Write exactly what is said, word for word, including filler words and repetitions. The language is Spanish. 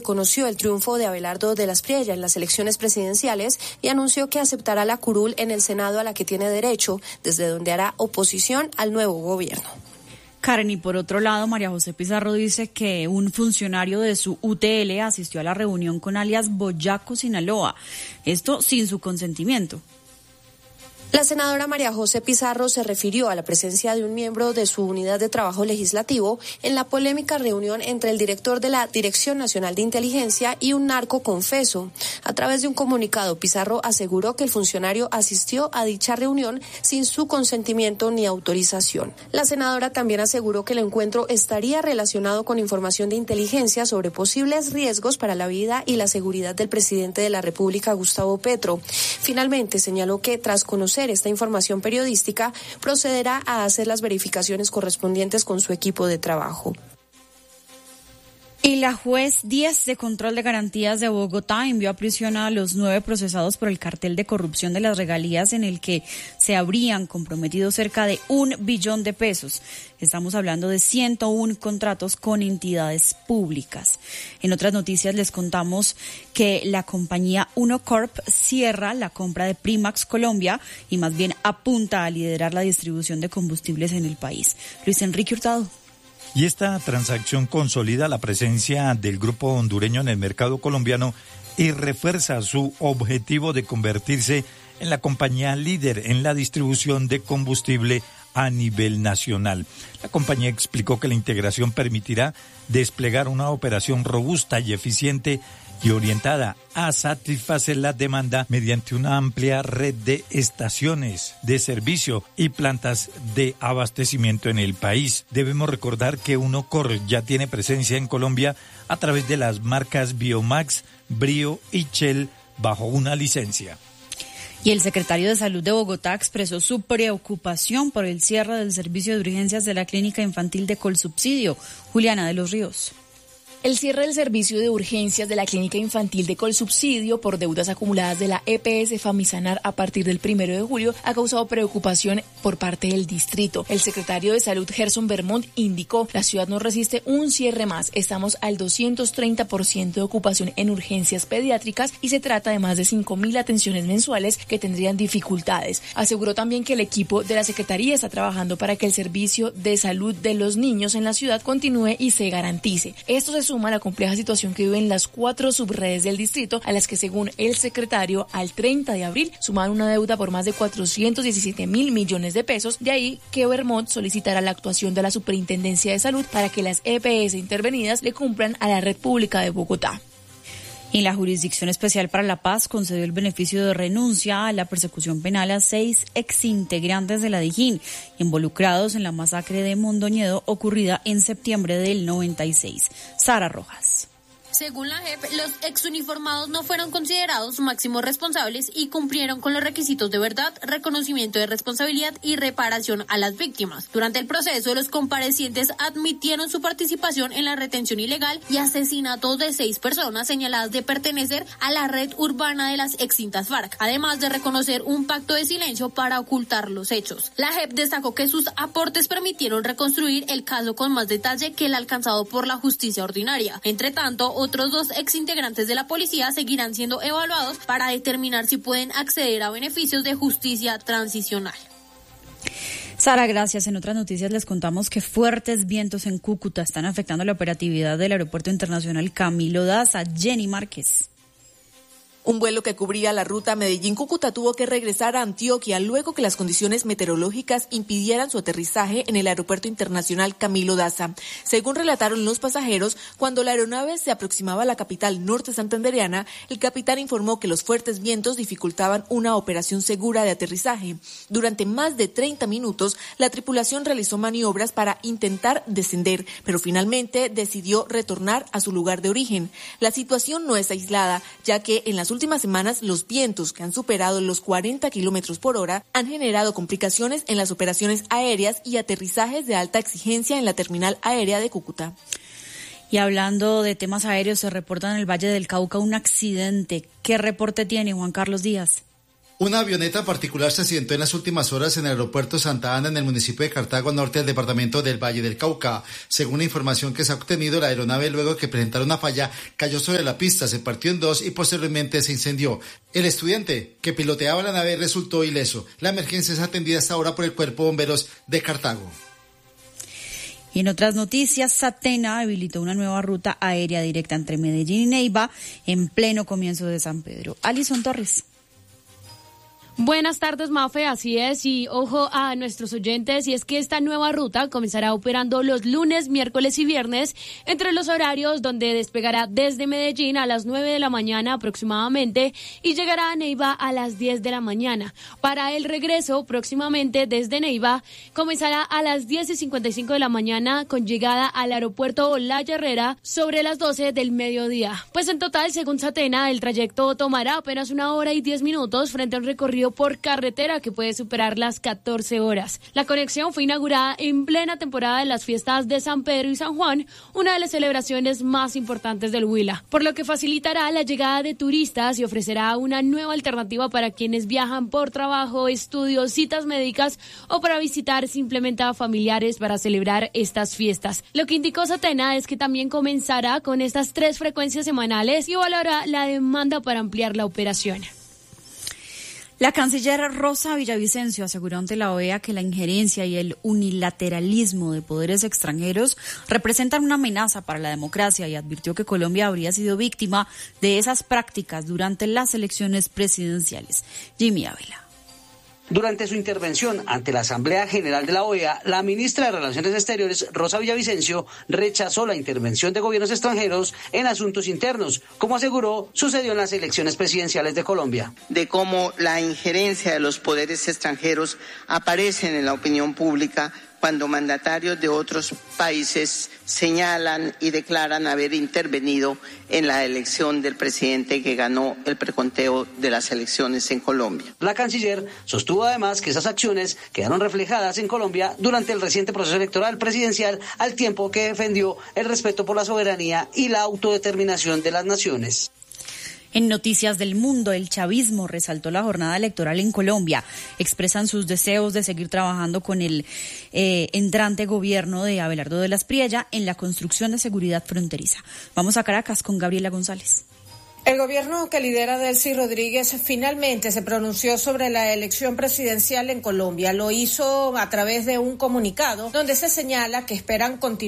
reconoció el triunfo de Abelardo de las Priella en las elecciones presidenciales y anunció que aceptará la curul en el Senado a la que tiene derecho, desde donde hará oposición al nuevo gobierno. Karen, y por otro lado, María José Pizarro dice que un funcionario de su U T L asistió a la reunión con alias Boyaco Sinaloa, esto sin su consentimiento. La senadora María José Pizarro se refirió a la presencia de un miembro de su unidad de trabajo legislativo en la polémica reunión entre el director de la Dirección Nacional de Inteligencia y un narco confeso. A través de un comunicado, Pizarro aseguró que el funcionario asistió a dicha reunión sin su consentimiento ni autorización. La senadora también aseguró que el encuentro estaría relacionado con información de inteligencia sobre posibles riesgos para la vida y la seguridad del presidente de la República, Gustavo Petro. Finalmente, señaló que tras conocer esta información periodística, procederá a hacer las verificaciones correspondientes con su equipo de trabajo. Y la juez diez de Control de Garantías de Bogotá envió a prisión a los nueve procesados por el cartel de corrupción de las regalías en el que se habrían comprometido cerca de un billón de pesos. Estamos hablando de ciento uno contratos con entidades públicas. En otras noticias les contamos que la compañía Unocorp cierra la compra de Primax Colombia y más bien apunta a liderar la distribución de combustibles en el país. Luis Enrique Hurtado. Y esta transacción consolida la presencia del grupo hondureño en el mercado colombiano y refuerza su objetivo de convertirse en la compañía líder en la distribución de combustible a nivel nacional. La compañía explicó que la integración permitirá desplegar una operación robusta y eficiente y orientada a satisfacer la demanda mediante una amplia red de estaciones de servicio y plantas de abastecimiento en el país. Debemos recordar que Unocorp ya tiene presencia en Colombia a través de las marcas Biomax, Brio y Shell bajo una licencia. Y el secretario de Salud de Bogotá expresó su preocupación por el cierre del servicio de urgencias de la Clínica Infantil de Colsubsidio. Juliana de los Ríos. El cierre del servicio de urgencias de la Clínica Infantil de Colsubsidio por deudas acumuladas de la E P S Famisanar a partir del primero de julio ha causado preocupación por parte del distrito. El secretario de Salud, Gerson Vermont, indicó: la ciudad no resiste un cierre más. Estamos al doscientos treinta por ciento de ocupación en urgencias pediátricas y se trata de más de cinco mil atenciones mensuales que tendrían dificultades. Aseguró también que el equipo de la Secretaría está trabajando para que el servicio de salud de los niños en la ciudad continúe y se garantice. Esto se suma a la compleja situación que viven las cuatro subredes del distrito, a las que, según el secretario, al treinta de abril sumaron una deuda por más de cuatrocientos diecisiete mil millones de pesos. De ahí que Vermont solicitará la actuación de la Superintendencia de Salud para que las E P S intervenidas le cumplan a la red pública de Bogotá. Y la Jurisdicción Especial para la Paz concedió el beneficio de renuncia a la persecución penal a seis exintegrantes de la Dijín involucrados en la masacre de Mondoñedo ocurrida en septiembre del noventa y seis. Sara Rojas. Según la J E P, los exuniformados no fueron considerados máximos responsables y cumplieron con los requisitos de verdad, reconocimiento de responsabilidad y reparación a las víctimas. Durante el proceso, los comparecientes admitieron su participación en la retención ilegal y asesinato de seis personas señaladas de pertenecer a la red urbana de las extintas FARC, además de reconocer un pacto de silencio para ocultar los hechos. La J E P destacó que sus aportes permitieron reconstruir el caso con más detalle que el alcanzado por la justicia ordinaria. Entre tanto, otros dos exintegrantes de la policía seguirán siendo evaluados para determinar si pueden acceder a beneficios de justicia transicional. Sara, gracias. En otras noticias les contamos que fuertes vientos en Cúcuta están afectando la operatividad del Aeropuerto Internacional Camilo Daza. Jenny Márquez. Un vuelo que cubría la ruta Medellín-Cúcuta tuvo que regresar a Antioquia luego que las condiciones meteorológicas impidieran su aterrizaje en el Aeropuerto Internacional Camilo Daza. Según relataron los pasajeros, cuando la aeronave se aproximaba a la capital norte santandereana, el capitán informó que los fuertes vientos dificultaban una operación segura de aterrizaje. Durante más de treinta minutos, la tripulación realizó maniobras para intentar descender, pero finalmente decidió retornar a su lugar de origen. La situación no es aislada, ya que en las últimas semanas los vientos, que han superado los cuarenta kilómetros por hora, han generado complicaciones en las operaciones aéreas y aterrizajes de alta exigencia en la terminal aérea de Cúcuta. Y hablando de temas aéreos, se reporta en el Valle del Cauca un accidente. ¿Qué reporte tiene Juan Carlos Díaz? Una avioneta particular se accidentó en las últimas horas en el aeropuerto Santa Ana, en el municipio de Cartago, al norte del departamento del Valle del Cauca. Según la información que se ha obtenido, la aeronave, luego de que presentara una falla, cayó sobre la pista, se partió en dos y posteriormente se incendió. El estudiante que piloteaba la nave resultó ileso. La emergencia es atendida hasta ahora por el Cuerpo de Bomberos de Cartago. Y en otras noticias, Satena habilitó una nueva ruta aérea directa entre Medellín y Neiva en pleno comienzo de San Pedro. Alison Torres. Buenas tardes, Mafe, así es, y ojo a nuestros oyentes, y es que esta nueva ruta comenzará operando los lunes, miércoles y viernes entre los horarios donde despegará desde Medellín a las nueve de la mañana aproximadamente y llegará a Neiva a las diez de la mañana. Para el regreso, próximamente desde Neiva, comenzará a las diez y cincuenta y cinco de la mañana con llegada al aeropuerto La Herrera sobre las doce del mediodía. Pues en total, según Satena, el trayecto tomará apenas una hora y diez minutos frente a un recorrido por carretera que puede superar las catorce horas. La conexión fue inaugurada en plena temporada de las fiestas de San Pedro y San Juan, una de las celebraciones más importantes del Huila, por lo que facilitará la llegada de turistas y ofrecerá una nueva alternativa para quienes viajan por trabajo, estudios, citas médicas o para visitar simplemente a familiares para celebrar estas fiestas. Lo que indicó Satena es que también comenzará con estas tres frecuencias semanales y evaluará la demanda para ampliar la operación. La canciller Rosa Villavicencio aseguró ante la O E A que la injerencia y el unilateralismo de poderes extranjeros representan una amenaza para la democracia y advirtió que Colombia habría sido víctima de esas prácticas durante las elecciones presidenciales. Jimmy Ávila. Durante su intervención ante la Asamblea General de la O E A, la ministra de Relaciones Exteriores, Rosa Villavicencio, rechazó la intervención de gobiernos extranjeros en asuntos internos, como aseguró sucedió en las elecciones presidenciales de Colombia. De cómo la injerencia de los poderes extranjeros aparecen en la opinión pública cuando mandatarios de otros países señalan y declaran haber intervenido en la elección del presidente que ganó el preconteo de las elecciones en Colombia. La canciller sostuvo además que esas acciones quedaron reflejadas en Colombia durante el reciente proceso electoral presidencial, al tiempo que defendió el respeto por la soberanía y la autodeterminación de las naciones. En Noticias del Mundo, el chavismo resaltó la jornada electoral en Colombia. Expresan sus deseos de seguir trabajando con el eh, entrante gobierno de Abelardo de las Priella en la construcción de seguridad fronteriza. Vamos a Caracas con Gabriela González. El gobierno que lidera Delcy Rodríguez finalmente se pronunció sobre la elección presidencial en Colombia. Lo hizo a través de un comunicado donde se señala que esperan continuar